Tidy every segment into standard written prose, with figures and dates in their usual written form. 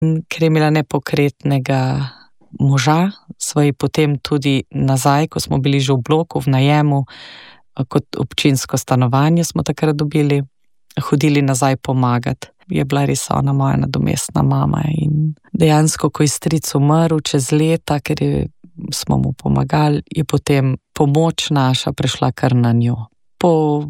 ker je imela nepokretnega moža, sva ji potem tudi nazaj, ko smo bili že v bloku, v najemu, kot občinsko stanovanje smo takrat dobili, hodili nazaj pomagati. Je bila res ona moja nadomestna mama in dejansko, ko je stric umrl čez leta, ker smo mu pomagali, je potem pomoč naša prešla kar na njo. Po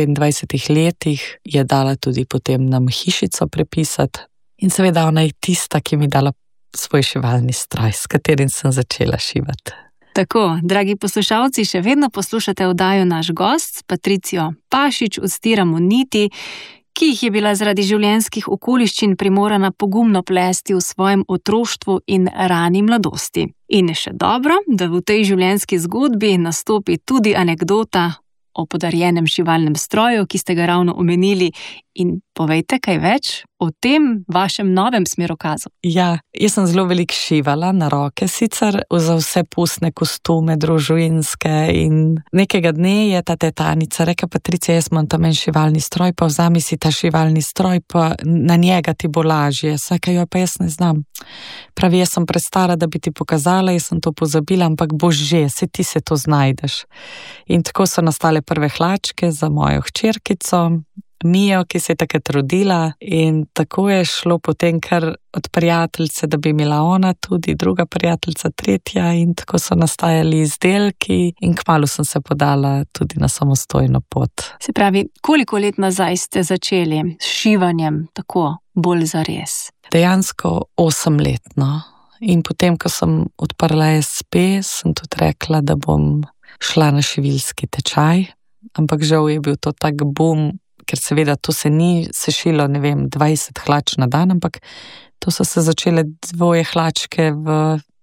20 letih je dala tudi potem nam hišico prepisati in seveda ona je tista, ki mi dala svoj šivalni stroj, s katerim sem začela šivati. Tako, dragi poslušalci, še vedno poslušate oddajo Naš gost s Patricijo Pašič, Odstiramo niti, ki jih je bila zaradi življenjskih okoliščin primorana pogumno plesti v svojem otroštvu in rani mladosti. In še dobro, da v tej življenjski zgodbi nastopi tudi anekdota o podarjenem šivalnem stroju, ki ste ga ravno omenili, in povejte kaj več o tem vašem novem smerokazu. Ja, jaz sem zelo veliko šivala na roke, sicer za vse pustne kostume, družinske, in nekega dne je ta tetanica rekla: Patricija, jaz imam tam en šivalni stroj, pa vzami si ta šivalni stroj, pa na njega ti bo lažje. Saj, jo pa jaz ne znam. Pravi, jaz sem prestara, da bi ti pokazala, jaz sem to pozabila, ampak boš že, se ti se to znajdeš. In tako so nastale prve hlačke za mojo hčerkico, Mijo, ki se je takrat rodila, in tako je šlo potem kar od prijateljice, da bi imela ona tudi druga prijateljica, tretja, in tako so nastajali izdelki in kmalu sem se podala tudi na samostojno pot. Se pravi, koliko let nazaj ste začeli s šivanjem tako bolj zares? Dejansko 8 let, no. In potem, ko sem odprla SP, sem tudi rekla, da bom šla na šivilski tečaj, ampak žal je bil to tak boom, ker seveda to se ni sešilo, 20 hlač na dan, ampak to so se začele 2 hlačke v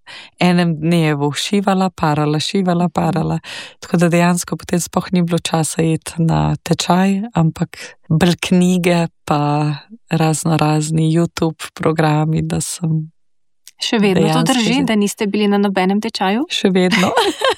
enem dnevu, šivala, parala, tako da dejansko potem sploh ni bilo časa iti na tečaj, ampak bolj knjige pa razni YouTube programi, da sem... Še vedno to drži, da niste bili na nobenem tečaju? Še vedno.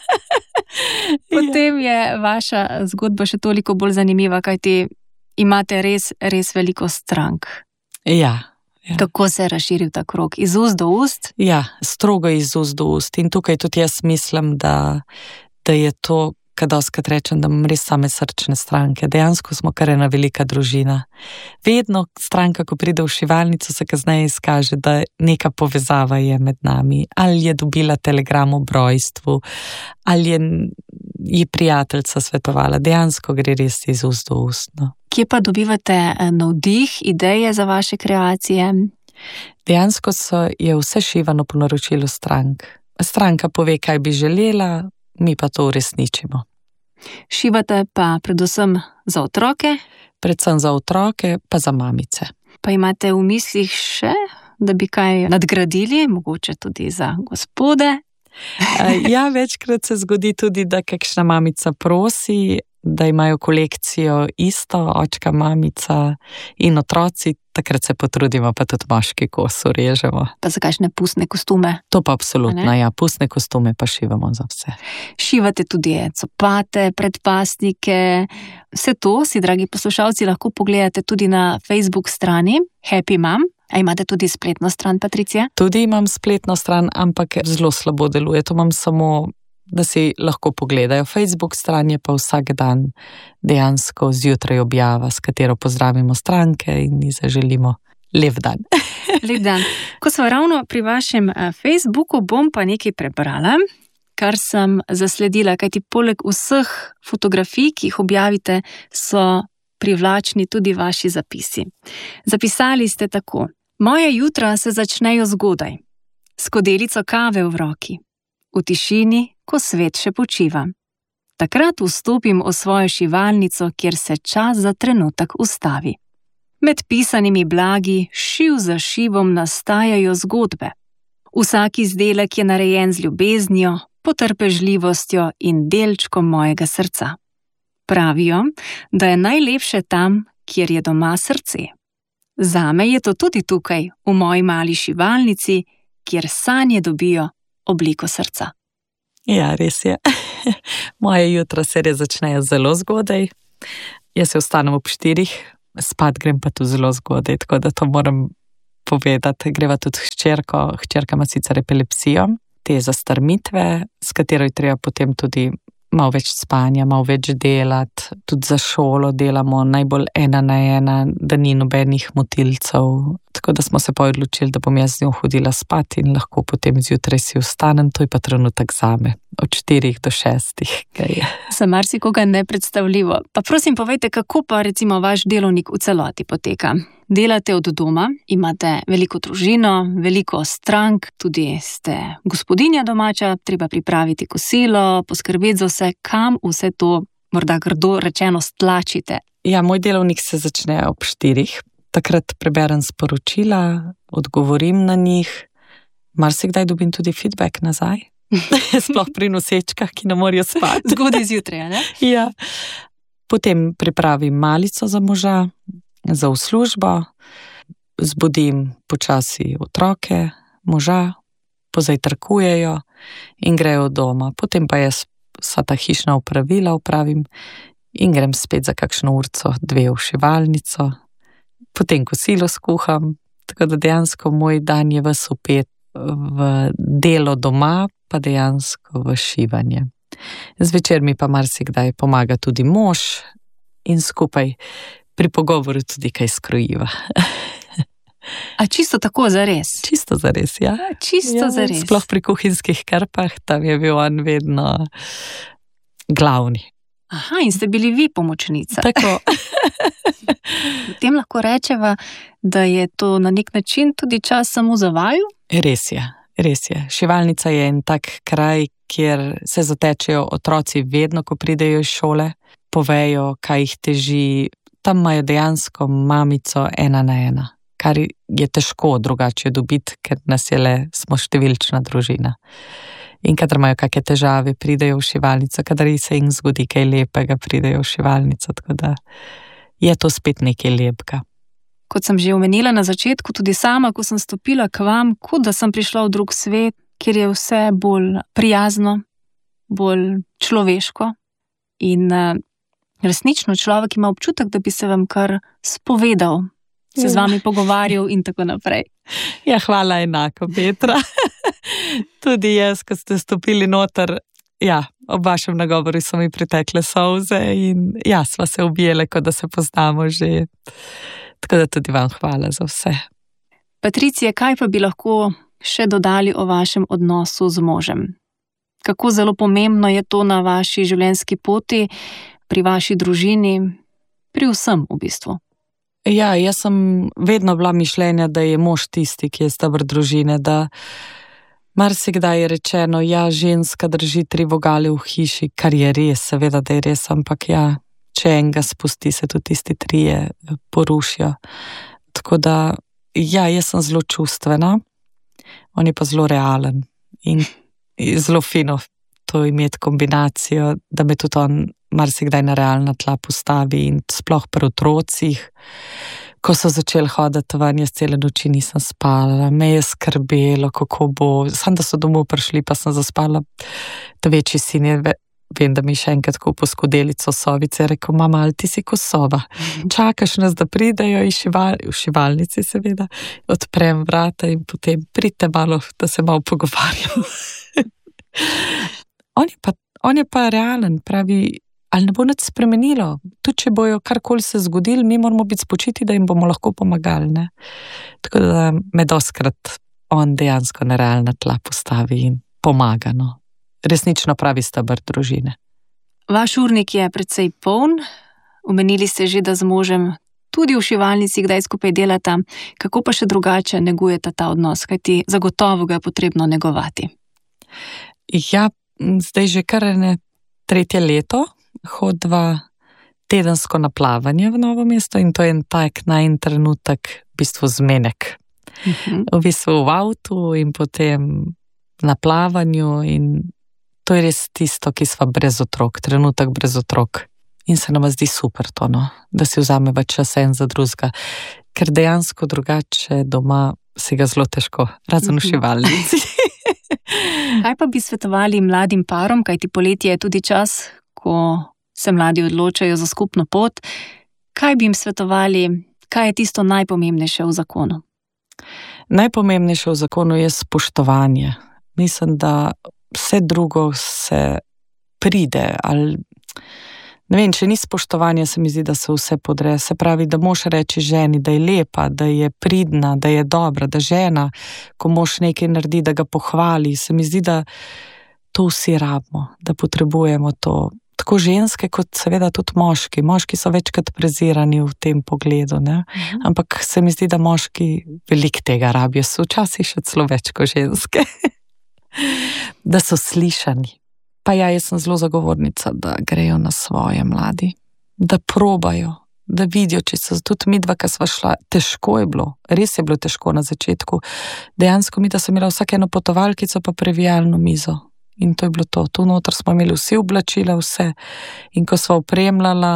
Potem je vaša zgodba še toliko bolj zanimiva, kajti imate res veliko strank. Ja. Kako se je razširil ta krog? Iz ust do ust? Ja, strogo iz ust do ust. In tukaj tudi jaz mislim, da je to, kad doskrat rečem, da imam res same srčne stranke. Dejansko smo kar ena velika družina. Vedno stranka, ko pride v šivalnico, se kasneje izkaže, da neka povezava je med nami. Ali je dobila telegram o rojstvu, ali je prijateljica svetovala. Dejansko gre res iz ust do ust. No. Kje pa dobivate navdih, ideje za vaše kreacije? Dejansko je vse šivano po naročilu strank. Stranka pove, kaj bi želela, mi pa to uresničimo. Šivate pa predvsem za otroke? Predvsem za otroke, pa za mamice. Pa imate v mislih še, da bi kaj nadgradili, mogoče tudi za gospode? Ja, večkrat se zgodi tudi, da kakšna mamica prosi, da imajo kolekcijo isto, očka, mamica in otroci, takrat se potrudimo, pa tudi moški kos urežemo. Pa za kakšne pustne kostume? To pa absolutno, ja, pustne kostume pa šivamo za vse. Šivate tudi copate, predpasnike, vse to si, dragi poslušalci, lahko pogledate tudi na Facebook strani Happy Mom. A imate tudi spletno stran, Patricija? Tudi imam spletno stran, ampak zelo slabo deluje. To imam samo, da si lahko pogledajo. Facebook stran je pa vsak dan dejansko zjutraj objava, s katero pozdravimo stranke in ji zaželimo lep dan. Lep dan. Ko smo ravno pri vašem Facebooku, bom pa nekaj prebrala, kar sem zasledila, kajti poleg vseh fotografij, ki jih objavite, so privlačni tudi vaši zapisi. Zapisali ste tako: moje jutra se začnejo zgodaj, s skodelico kave v roki, v tišini, ko svet še počiva. Takrat vstopim v svojo šivalnico, kjer se čas za trenutek ustavi. Med pisanimi blagi, šiv za šivom nastajajo zgodbe. Vsak izdelek je narejen z ljubeznijo, potrpežljivostjo in delčkom mojega srca. Pravijo, da je najlepše tam, kjer je doma srce. Zame je to tudi tukaj, v moji mali šivalnici, kjer sanje dobijo obliko srca. Ja, res je. Moje jutra se res začnejo zelo zgodaj. Jaz se vstanem ob 4, spat grem pa tu zelo zgodaj, tako da to moram povedati. Greva tudi hčerka ima sicer epilepsijo, te zastrmitve, s katero je treba potem tudi malo več spanja, malo več delati, tudi za šolo delamo najbolj 1 na 1, da ni nobenih motilcev, tako da smo se odločili, da bom jaz z njo hodila spat in lahko potem zjutraj si vstanem, to je pa trenutek zame, od 4 do 6. Za marsikoga nepredstavljivo. Pa prosim povejte, kako pa recimo vaš delovnik v celoti poteka? Delate od doma, imate veliko družino, veliko strank, tudi ste gospodinja domača, treba pripraviti kosilo, poskrbeti za vse, kam vse to, morda grdo rečeno, stlačite. Ja, moj delovnik se začne ob 4. Takrat preberem sporočila, odgovorim na njih, marsikdaj dobim tudi feedback nazaj, sploh pri nosečkah, ki ne morajo spati. Zgodaj zjutraj, ne? Ja. Potem pripravim malico za moža, za v službo, zbudim počasi otroke, moža, pozajtrkujejo in grejo doma. Potem pa jaz vsa ta hišna opravila opravim in grem spet za kakšno urco, 2 v šivalnico. Potem kosilo skuham, tako da dejansko moj dan je ves upet v delo doma, pa dejansko v šivanje. Zvečer mi pa marsikdaj pomaga tudi mož in skupaj pri pogovoru tudi kaj skrojiva. A čisto tako zares? Čisto zares, ja. Čisto zares. Sploh pri kuhinjskih krpah, tam je bil on vedno glavni. Aha, in ste bili vi pomočnica. Tako. Potem lahko rečeva, da je to na nek način tudi čas samo za vaju? Res je. Šivalnica je en tak kraj, kjer se zatečejo otroci vedno, ko pridejo iz šole, povejo, kaj jih teži. Tam imajo dejansko mamico 1 na 1, kar je težko drugače dobiti, ker smo številčna družina. In kadar imajo kakšne težave, pridejo v šivalnico, kadar se jim zgodi kaj lepega, pridejo v šivalnico, tako da je to spet nekaj lepega. Kot sem že omenila na začetku, tudi sama, ko sem stopila k vam, kot da sem prišla v drug svet, kjer je vse bolj prijazno, bolj človeško in resnično človek ima občutek, da bi se vam kar spovedal, se z vami pogovarjal in tako naprej. Ja, hvala enako, Petra. Tudi jaz, ko ste stopili noter, ja, ob vašem nagovoru so mi pritekle solze in ja, sva se objele, kot da se poznamo že. Tako da tudi vam hvala za vse. Patricija, kaj pa bi lahko še dodali o vašem odnosu z možem? Kako zelo pomembno je to na vaši življenjski poti, pri vaši družini, pri vsem v bistvu? Ja, jaz sem vedno bila mišljenja, da je mož tisti, ki je steber družine, da marsikdaj je rečeno, ja, ženska drži 3 vogale v hiši, kar je res, seveda, da je res, ampak ja, če enega spusti, se tudi tisti 3 porušijo. Tako da, ja, jaz sem zelo čustvena, on je pa zelo realen in zelo fino to imeti kombinacijo, da me tudi on marsikdaj na realna tla postavi in sploh pri otrocih. Ko so začeli hoditi ven, jaz cele noči nisem spala, me je skrbelo, kako bo. Sam, da so domov prišli, pa sem zaspala. Ta večji sin je, vem, da mi še enkrat kupil skodelico sovice, je rekel, mama, ali ti si ko sova? Čakaš nas, da pridejo v šivalnici seveda, odprem vrata in potem pridite malo, da se malo pogovarjam. On je pa realen, pravi, ali ne bo nič spremenilo. Tudi če bojo karkoli se zgodili, mi moramo biti spočiti, da jim bomo lahko pomagali. Ne? Tako da me doskrat on dejansko na realna tla postavi in pomaga. No? Resnično pravi steber družine. Vaš urnik je precej poln. Omenili ste že, da z možem tudi v šivalnici kdaj skupaj delata. Kako pa še drugače negujete ta odnos, kajti zagotovo ga je potrebno negovati? Ja, zdaj že kar 3. leto hodiva tedensko na plavanje v Novo mesto in to je en tak najin trenutek, v bistvu zmenek. V bistvu v avtu in potem na plavanju in to je res tisto, ki sva brez otrok, trenutek brez otrok. In se nam zdi super to, no? Da si vzameva čas en za drugega, ker dejansko drugače doma si ga zelo težko, razen v šivalnici. Kaj pa bi svetovali mladim parom, kajti poletje je tudi čas, ko se mladi odločajo za skupno pot. Kaj bi jim svetovali, kaj je tisto najpomembnejše v zakonu? Najpomembnejše v zakonu je spoštovanje. Mislim, da vse drugo se pride, ali ne vem, če ni spoštovanja, se mi zdi, da se vse podre. Se pravi, da moš reči ženi, da je lepa, da je pridna, da je dobra, da žena, ko moš nekaj naredi, da ga pohvali. Se mi zdi, da to vsi rabimo, da potrebujemo to. Tako ženske, kot seveda tudi moški. Moški so večkrat prezirani v tem pogledu, ne? Ampak se mi zdi, da moški veliko tega rabijo, so včasih še celo več kot ženske. Da so slišani. Pa ja, jaz sem zelo zagovornica, da grejo na svoje mladi, da probajo, da vidijo, če so tudi midva, ki sva šla, težko je bilo, res je bilo težko na začetku. Dejansko mi, da sem imela vsak eno potovalkico pa previjalno mizo. In to je bilo to. Tu noter smo imeli vsi oblačila, vse. In ko sva opremljala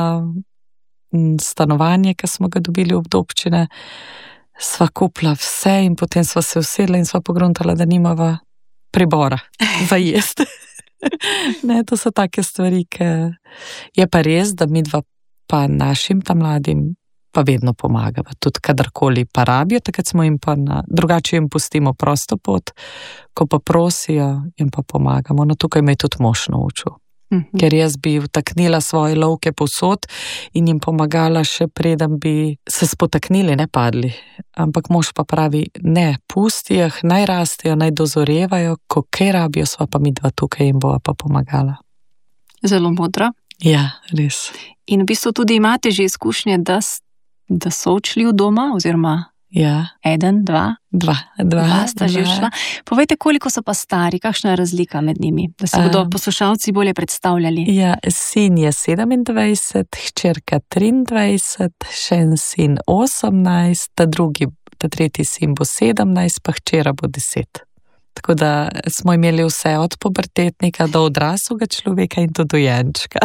stanovanje, ki smo ga dobili od občine, sva kupila vse in potem sva se usedla in sva pogruntala, da nimava pribora za jesti. Ne, to so take stvari, ki je pa res, da midva pa našim tam mladim pa vedno pomagava. Tudi kadarkoli pa rabijo, takrat smo jim pa drugače jim pustimo prosto pot, ko pa prosijo, jim pa pomagamo. No, tukaj me je tudi mož naučil. Ker jaz bi vtaknila svoje lovke povsod in jim pomagala še preden bi se spotaknili, ne padli. Ampak mož pa pravi, ne, pusti jih, naj rastejo, naj dozorevajo, ko kaj rabijo, sva pa midva tukaj in bova pa pomagala. Zelo modra. Ja, res. In v bistvu tudi imate že izkušnje, da so odšli v doma, oziroma ja. 1, 2? Dva sta že šla. Povejte, koliko so pa stari, kakšna je razlika med njimi, da se bodo poslušalci bolje predstavljali? Ja, sin je 27, hčerka 23, še en sin 18, ta tretji sin bo 17, pa hčera bo 10. Tako da smo imeli vse od pubertetnika do odraslega človeka in do dojenčka.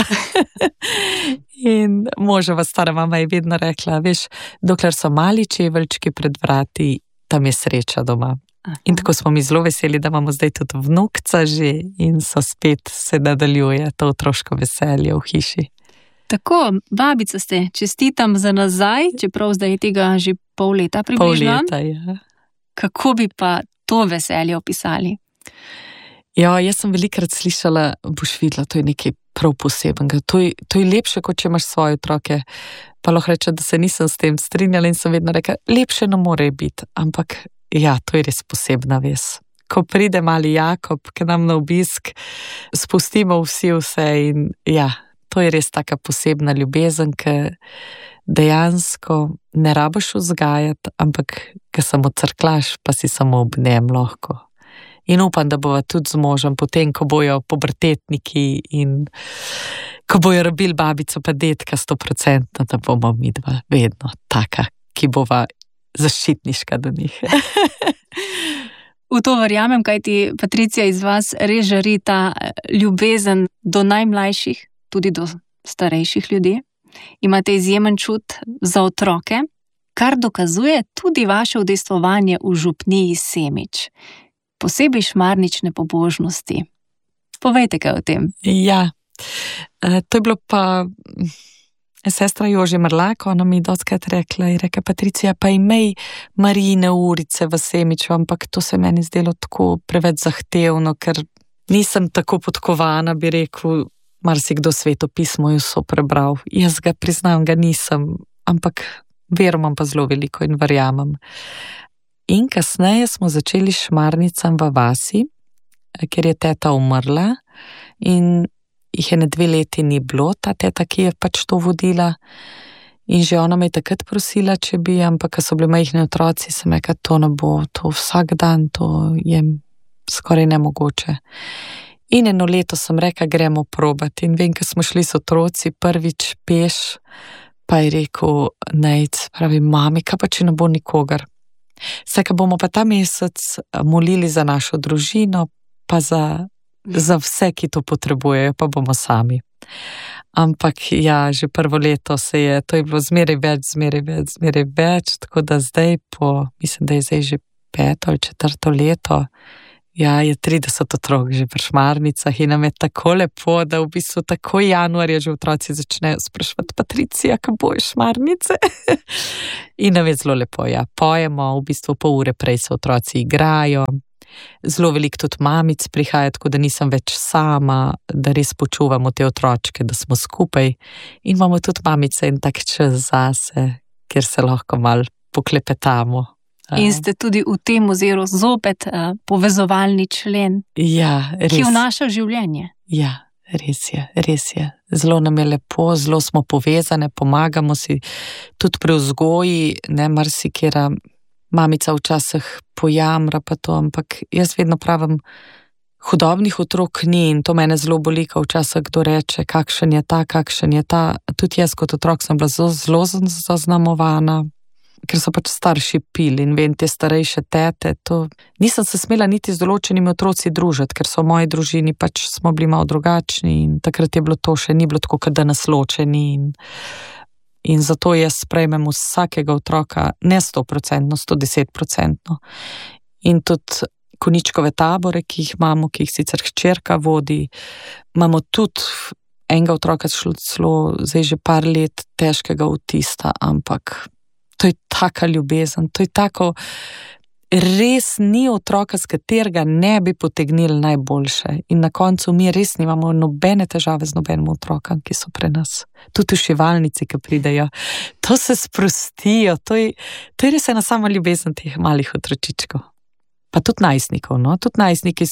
In moževa stara mama je vedno rekla, veš, dokler so mali čeveljčki pred vrati, tam je sreča doma. Aha. In tako smo mi zelo veseli, da imamo zdaj tudi vnukca že in so spet se nadaljuje to otroško veselje v hiši. Tako, babica ste, čestitam za nazaj, čeprav zdaj je tega že pol leta približno. Pol leta, ja. Kako bi pa to veselje opisali? Ja, jaz sem velikrat slišala, boš videla, to je nekaj prav posebenega. To je lepše, kot če imaš svoje otroke. Pa lahko reče, da se nisem s tem strinjala in sem vedno rekla, lepše ne more biti. Ampak ja, to je res posebna vez. Ko pride mali Jakob k nam na obisk, spustimo vsi vse in ja, to je res taka posebna ljubezen, ki dejansko ne rabiš vzgajati, ampak ko samo crklaš, pa si samo ob njem lahko. In upam, da bova tudi z možem, potem, ko bojo pubertetniki in ko bojo rabili babico pa detka 100%, da bomo midva vedno taka, ki bova zaščitniška do njih. V to verjamem, kajti Patricija, iz vas res žari ta ljubezen do najmlajših, tudi do starejših ljudi. Imate izjemen čut za otroke, kar dokazuje tudi vaše udejstvovanje v župniji Semič. Posebej šmarnične pobožnosti. Povejte kaj o tem. Ja, to je bilo pa sestra Jože Mrlak, ona mi je dostkrat rekla, Patricija, pa imej Marijine urice v Semiču, ampak to se meni zdelo tako preveč zahtevno, ker nisem tako podkovana, bi rekel, marsikdo svetopismo jo so prebral. Jaz ga priznam, ga nisem, ampak verjamem pa zelo veliko in verjamem. In kasneje smo začeli šmarnicam v vasi, ker je teta umrla in jih je 2 leti ni bilo, ta teta, ki je pač to vodila. In že ona me je takrat prosila, če bi, ampak ko so bili majhni otroci, sem rekla, to ne bo, to vsak dan, to je skoraj nemogoče. In 1 leto sem rekla, gremo probati. In vem, ko smo šli s otroci prvič peš, pa je rekel Nejc, pravi, mami, kaj pa če ne bo nikogar? Vse, ko bomo pa ta mesec molili za našo družino, pa za vse, ki to potrebujejo, pa bomo sami. Ampak ja, že prvo leto to je bilo zmeraj več, tako da zdaj mislim, da je zdaj že 5. ali 4. leto, Ja, je 30 otrok že pri Šmarnicah in nam je tako lepo, da v bistvu tako januarja že otroci začnejo spraševati, Patricija, kako bojo Šmarnice? In nam je zelo lepo, ja, pojemo, v bistvu pol ure prej se otroci igrajo, zelo veliko tudi mamic prihaja, tako da nisem več sama, da res počuvamo te otročke, da smo skupaj in imamo tudi mamice in tak čas zase, kjer se lahko malo poklepetamo. In ste tudi v tem oziru zopet povezovalni člen, ja, res. Ki vnaša življenje. Ja, res je. Zelo nam je lepo, zelo smo povezane, pomagamo si tudi pri vzgoji, ne marsikera mamica včasih pojamra pa to, ampak jaz vedno pravim, hudobnih otrok ni in to mene zelo boli, ko včasih kdo reče, kakšen je ta. Tudi jaz kot otrok sem bila zelo zaznamovana, ker so pač starši pili in vem, te starejše tete, to nisem se smela niti z določenimi otroci družiti, ker so v moji družini pač smo bili malo drugačni in takrat je bilo to še ni bilo tako, kot danes ločeni in zato jaz sprejmem vsakega otroka ne 100%, 110%. In tudi koničkove tabore, ki jih imamo, ki jih sicer hčerka vodi, imamo tudi enega otroka celo zdaj že par let težkega avtista, ampak to je taka ljubezen, to je tako, res ni otroka, s katerega ne bi potegnili najboljše. In na koncu mi res nimamo nobene težave z nobenim otrokom, ki so pri nas. Tudi v šivalnici, ki pridejo, to se sprostijo, to je res ena sama ljubezen teh malih otročičkov. Pa tudi najstnikov, no, tudi najstniki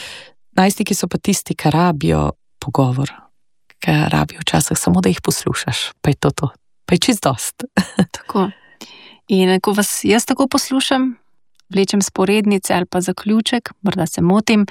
so pa tisti, ki rabijo pogovor, ki rabijo včasih samo, da jih poslušaš, pa je to, pa je čist dost. Tako. In ko vas jaz tako poslušam, vlečem sporednice ali pa zaključek, morda se motim,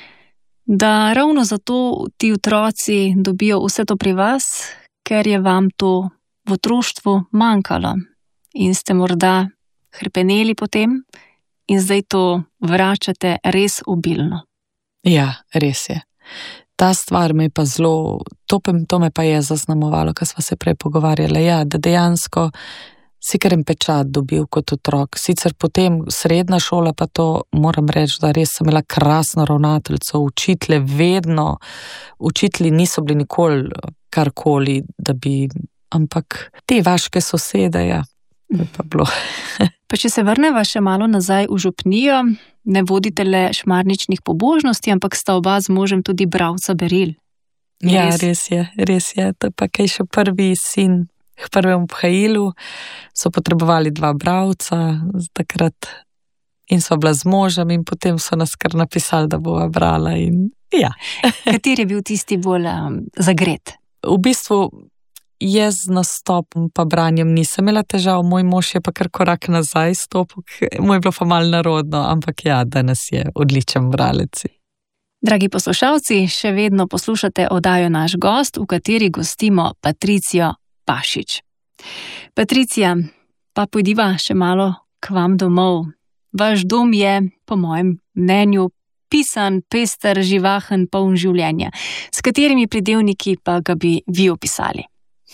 da ravno zato ti otroci dobijo vse to pri vas, ker je vam to v otroštvu manjkalo in ste morda hrepeneli potem in zdaj to vračate res obilno. Ja, res je. Ta stvar me pa zelo, to me pa je zaznamovalo, ko sva se prej pogovarjali, ja, da dejansko si kar en pečat dobil kot otrok. Sicer potem srednja šola pa to, moram reči, da res sem imela krasno ravnateljico, učitelje vedno, učitelji niso bili nikoli karkoli, da bi, ampak te vaške sosede, ja, je pa bilo. Pa če se vrneva še malo nazaj v župnijo, ne vodite le šmarničnih pobožnosti, ampak sta oba z možem tudi bralca beril. Ja, res je. To pa kaj še prvi sin k prvemu obhajilu, so potrebovali 2 bralca takrat in so bila z možem in potem so nas kar napisali, da bova brala in ja. Kateri je bil tisti bolj zagret? V bistvu jaz z nastopom pa branjem nisem imela težav, moj mož je pa kar korak nazaj stopil, mu je bilo pa malo narodno, ampak ja, danes je odličen bralec. Dragi poslušalci, še vedno poslušate oddajo Naš gost, v kateri gostimo Patricijo Pašič. Patricija, pa pojdiva še malo k vam domov. Vaš dom je, po mojem mnenju, pisan, pester, živahen, poln življenja. S katerimi pridevniki pa ga bi vi opisali?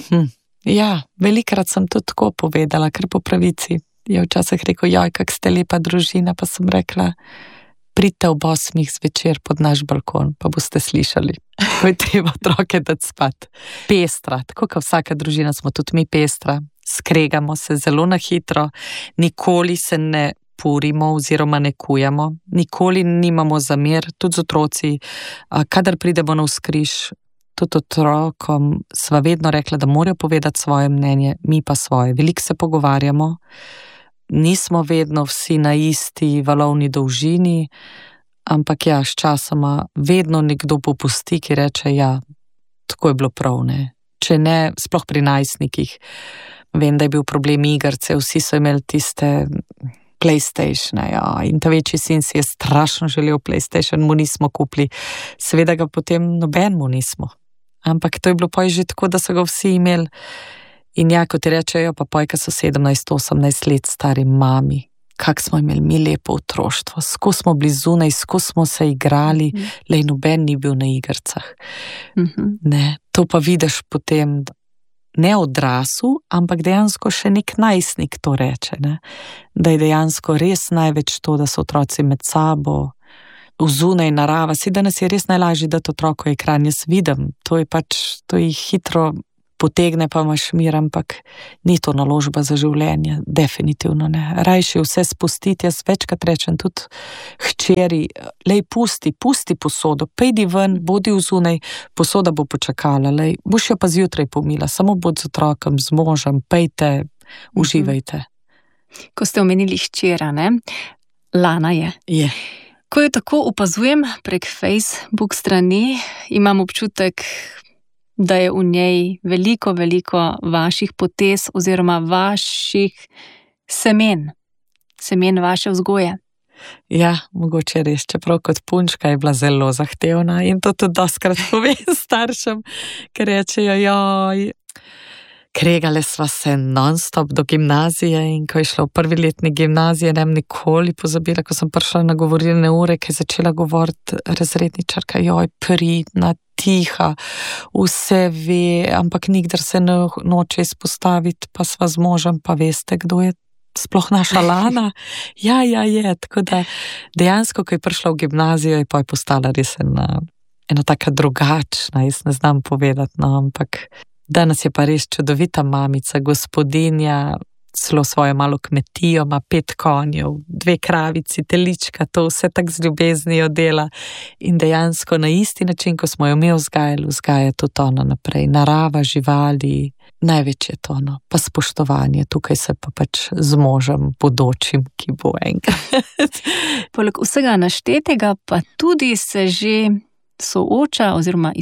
Ja, velikrat sem to tako povedala, ker po pravici je včasih rekel, joj, kak ste lepa družina, pa sem rekla, pridite ob 8 zvečer pod naš balkon, pa boste slišali, ko je treba otroke dati spat. Pestra, tako kot vsaka družina smo tudi mi pestra, skregamo se zelo na hitro, nikoli se ne purimo oziroma ne kujamo, nikoli nimamo zamer, tudi z otroci, kadar pridemo na vzkriž, tudi otrokom sva vedno rekla, da morajo povedati svoje mnenje, mi pa svoje, veliko se pogovarjamo, nismo vedno vsi na isti valovni dolžini, ampak ja, s časoma vedno nekdo popusti, ki reče, ja, tako je bilo prav, ne. Če ne, sploh pri najstnikih, vem, da je bil problem igrice, vsi so imeli tiste PlayStatione, ja, in ta večji sin si je strašno želel PlayStation, mu nismo kupili, seveda ga potem nobenemu nismo, ampak to je bilo pa že tako, da so ga vsi imeli. In ja, kot ti rečejo, pa pojka so 17-18 let stari mami, kak smo imeli mi lepo otroštvo, sko smo bili zunaj, sko smo se igrali, lej noben ni bil na igrcah. Ne, to pa vidiš potem, ne odrasel, ampak dejansko še nek najstnik to reče, ne? Da je dejansko res največ to, da so otroci med sabo, vzunaj narava. Si danes je res najlažje dati otroku ekran, jaz vidim, to jih hitro potegne, pa imaš mir, ampak ni to naložba za življenje, definitivno ne. Rajši vse spustiti, jaz večkrat rečem tudi hčeri, lej pusti posodo, pejdi ven, bodi vzunaj, posoda bo počakala, lej, boš jo pa zjutraj pomila, samo bod z otrokom, z možem, pejte, uživajte. Ko ste omenili hčera, ne? Lana je. Je. Ko jo tako opazujem prek Facebook strani, imam občutek, da je v njej veliko vaših potez oziroma vaših semen vaše vzgoje. Ja, mogoče res, čeprav kot punčka je bila zelo zahtevna in to tudi dostikrat povem staršem, ker rečejo, joj, kregale sva se non-stop do gimnazije in ko je šla v prvi letni gimnazije, ne bom nikoli pozabila, ko sem prišla na govorilne ure, ki je začela govoriti razredničarka, joj, pridna, tiha, vse ve, ampak nikdar se ne noče izpostaviti, pa sva z možem, pa veste, kdo je sploh naša Lana? Ja, je, tako da dejansko, ko je prišla v gimnazijo, je pa postala res ena taka drugačna, jaz ne znam povedati, no, ampak danes je pa res čudovita mamica, gospodinja, celo svojo malo kmetijo, ima 5 konjev, 2 kravici, telička, to vse tak z ljubeznijo dela in dejansko na isti način, ko smo jo mi vzgaja tudi ona naprej. Narava, živali, največje to, no, pa spoštovanje, tukaj se pa pač z možem bodočim, ki bo enkrat. Poleg vsega naštetega pa tudi se že sooča oziroma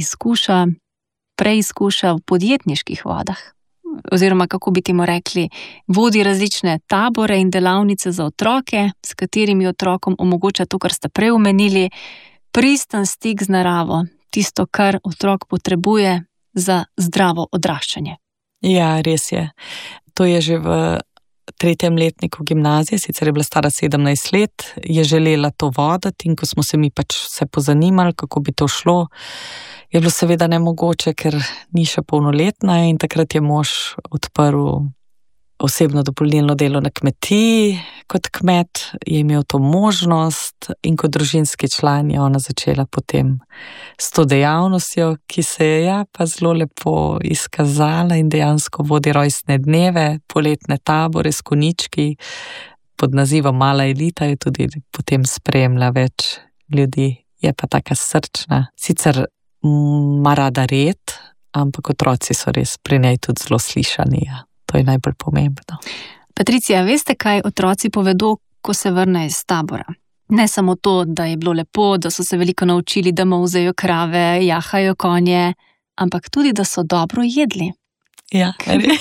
preizkuša v podjetniških vodah. Oziroma, kako bi temu rekli, vodi različne tabore in delavnice za otroke, s katerimi otrokom omogoča to, kar ste prej omenili, pristen stik z naravo, tisto, kar otrok potrebuje za zdravo odraščanje. Ja, res je. To je že v 3. letniku gimnazije, sicer je bila stara 17 let, je želela to voditi in ko smo se mi pač se pozanimali, kako bi to šlo, je bilo seveda nemogoče, ker ni še polnoletna in takrat je mož odprl osebno dopolnilno delo na kmetiji. Kot kmet je imel to možnost in kot družinski član je ona začela potem s to dejavnostjo, ki se je pa zelo lepo izkazala in dejansko vodi rojstne dneve, poletne tabore s konjički pod nazivom Mala elita, je tudi potem spremlja več ljudi, je pa taka srčna. Sicer ima rada red, ampak otroci so res pri njej tudi zelo slišani, ja. To je najbolj pomembno. Patricija, veste, kaj otroci povedo, ko se vrnejo iz tabora? Ne samo to, da je bilo lepo, da so se veliko naučili, da molzejo krave, jahajo konje, ampak tudi, da so dobro jedli. Ja,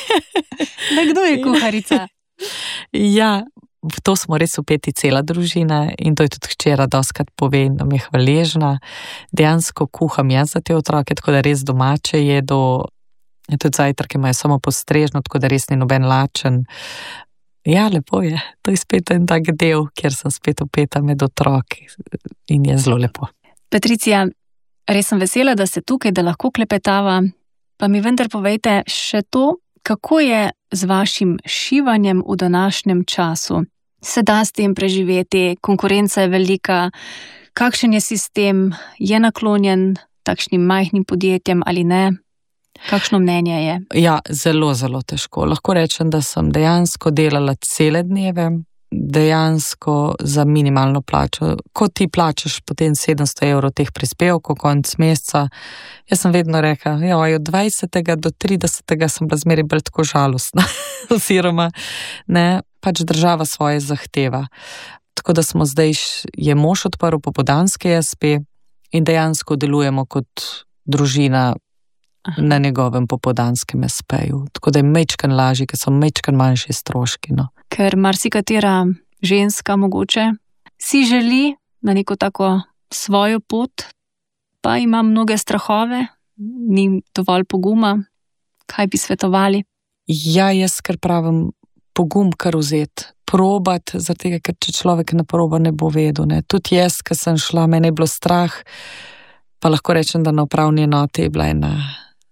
Da kdo je kuharica? Ja, v to smo res vpeti cela družina in to je tudi hčera dostikrat pove, nam je hvaležna. Dejansko kuham jaz za te otroke, tako da res domače jedo. Tudi zajtrke imajo samo postrežno, tako da res ni noben lačen. Ja, lepo je. To je spet en tak del, kjer sem spet vpeta med otroki in je zelo lepo. Patricija, res sem vesela, da ste tukaj, da lahko klepetava, pa mi vendar povejte še to, kako je z vašim šivanjem v današnjem času. Se da s tem preživeti, konkurenca je velika, kakšen je sistem, je naklonjen takšnim majhnim podjetjem ali ne? Kakšno mnenje je? Ja, zelo, zelo težko. Lahko rečem, da sem dejansko delala cele dneve, dejansko za minimalno plačo. Ko ti plačaš potem 700 € teh prispevkov konec meseca, jaz sem vedno rekla, od 20. do 30. sem bila zmeraj bolj tako žalostna. Oziroma, ne, pač država svoje zahteva. Tako da smo zdaj, je mož odprl popoldanski SP in dejansko delujemo kot družina na njegovem popoldanskem SP-ju. Tako da je majčken lažji, ker so majčken manjši stroški. No. Ker marsikatera ženska mogoče si želi na neko tako svojo pot, pa ima mnoge strahove, ni dovolj poguma. Kaj bi svetovali? Ja, jaz kar pravim, pogum kar vzeti. Probat, zato ker če človek ne proba, ne bo vedel. Ne. Tudi jaz, ko sem šla, mene je bilo strah, pa lahko rečem, da na upravni enoti je bila ena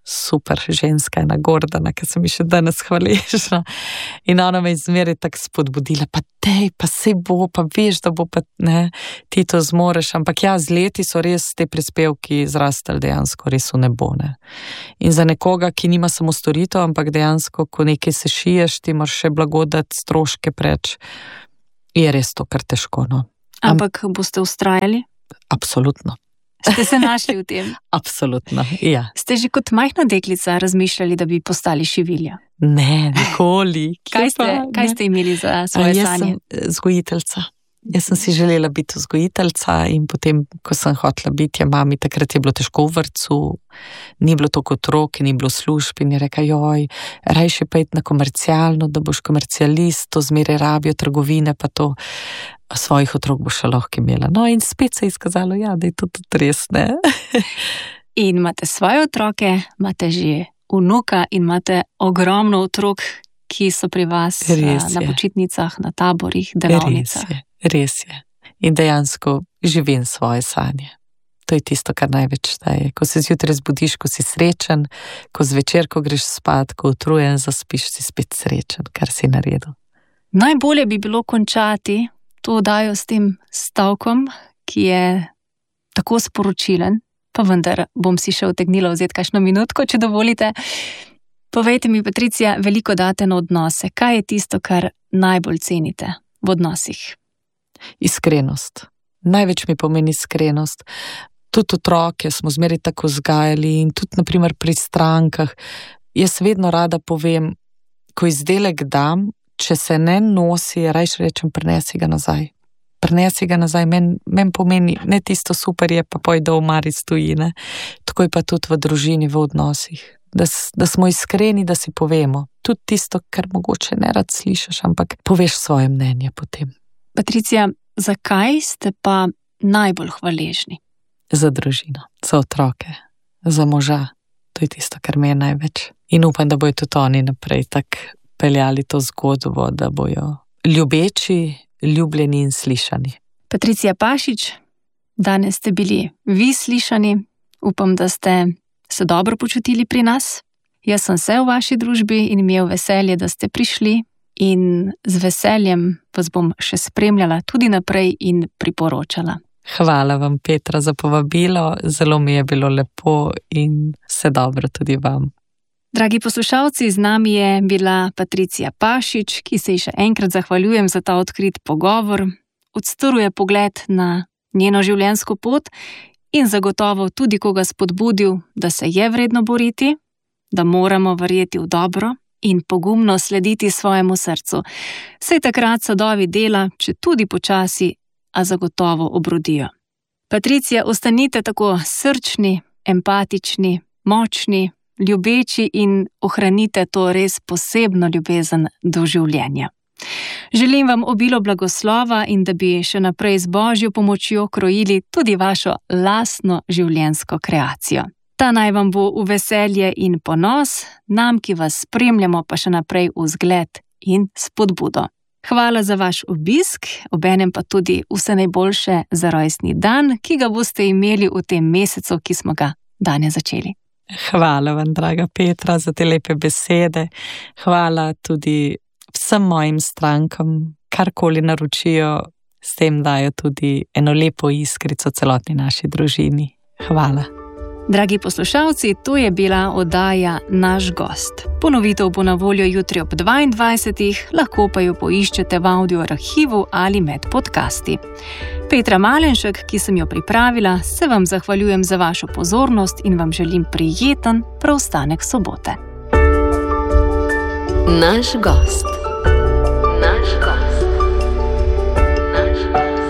super ženska, ena Gordana, ki sem mi še danes hvaležna. In ona me izmeri tako spodbudila, pa dej, pa sej bo, pa veš, da bo pa, ne, ti to zmoreš. Ampak ja, z leti so res te prispevki zrastali dejansko res v nebo, ne. In za nekoga, ki nima samo storitev, ampak dejansko, ko nekaj se šiješ, ti moraš še blagodati, stroške preč, je res to kar težko, no. Ampak boste vztrajali? Absolutno. Ste se našli v tem? Absolutno, ja. Ste že kot majhna deklica razmišljali, da bi postali šivilja? Ne, nikoli. Kaj ste imeli za svoje sanje? Jaz sem vzgojiteljca. Jaz sem si želela biti vzgojiteljca in potem, ko sem hotela biti mami, takrat je bilo težko v vrtcu, ni bilo toliko otrok, ni bilo služb in je rekla, joj, rajše pa iti na komercialno, da boš komercialist, to zmeraj rabijo trgovine, pa to svojih otrok boš še lahko imela. No in spet se je izkazalo, ja, da je to tudi res, ne. In imate svoje otroke, imate že vnuka in imate ogromno otrok, ki so pri vas na počitnicah, na taborih, delavnicah. Res je. In dejansko živim svoje sanje. To je tisto, kar največ šteje. Ko se zjutraj zbudiš, ko si srečen, ko zvečer, ko greš spat, ko utrujen zaspiš, si spet srečen, kar si naredil. Najbolje bi bilo končati to oddajo s tem stavkom, ki je tako sporočilen, pa vendar bom si še utegnila vzeti kakšno minutko, če dovolite. Povejte mi, Patricija, veliko date na odnose. Kaj je tisto, kar najbolj cenite v odnosih? Iskrenost. Največ mi pomeni iskrenost. Tudi otroke smo zmeraj tako vzgajali in tudi, naprimer, pri strankah. Jaz vedno rada povem, ko izdelek dam, če se ne nosi, rajš rečem, prinesi ga nazaj. Prinesi ga nazaj, meni pomeni, ne tisto super je, pa pojde v omari stoji, ne. Tako je pa tudi v družini, v odnosih. Da smo iskreni, da si povemo. Tudi tisto, kar mogoče ne rad slišiš, ampak poveš svoje mnenje potem. Patricija, zakaj ste pa najbolj hvaležni? Za družino, za otroke, za moža. To je tisto, kar me je največ. In upam, da bojo tudi oni naprej tako peljali to zgodbo, da bojo ljubeči, ljubljeni in slišani. Patricija Pašič, danes ste bili vi slišani. Upam, da ste se dobro počutili pri nas. Jaz sem se v vaši družbi in imel veselje, da ste prišli. In z veseljem vas bom še spremljala tudi naprej in priporočala. Hvala vam, Petra, za povabilo. Zelo mi je bilo lepo in vse dobro tudi vam. Dragi poslušalci, z nami je bila Patricija Pašič, ki se ji še enkrat zahvaljujem za ta odkrit pogovor. Odstruje pogled na njeno življenjsko pot in zagotovo tudi koga spodbudil, da se je vredno boriti, da moramo verjeti v dobro in pogumno slediti svojemu srcu. Saj takrat sadovi dela, če tudi počasi, a zagotovo obrodijo. Patricija, ostanite tako srčni, empatični, močni, ljubeči in ohranite to res posebno ljubezen do življenja. Želim vam obilo blagoslova in da bi še naprej z Božjo pomočjo krojili tudi vašo lastno življenjsko kreacijo. Ta naj vam bo v veselje in ponos, nam, ki vas spremljamo, pa še naprej v zgled in spodbudo. Hvala za vaš obisk, obenem pa tudi vse najboljše za rojstni dan, ki ga boste imeli v tem mesecu, ki smo ga danes začeli. Hvala vam, draga Petra, za te lepe besede. Hvala tudi vsem mojim strankam, karkoli naročijo, s tem dajo tudi eno lepo iskrico celotni naši družini. Hvala. Dragi poslušalci, to je bila oddaja Naš gost. Ponovitev bo na voljo jutri ob 22, lahko pa jo poiščete v audio arhivu ali med podcasti. Petra Malenšek, ki sem jo pripravila, se vam zahvaljujem za vašo pozornost in vam želim prijeten preostanek sobote. Naš gost.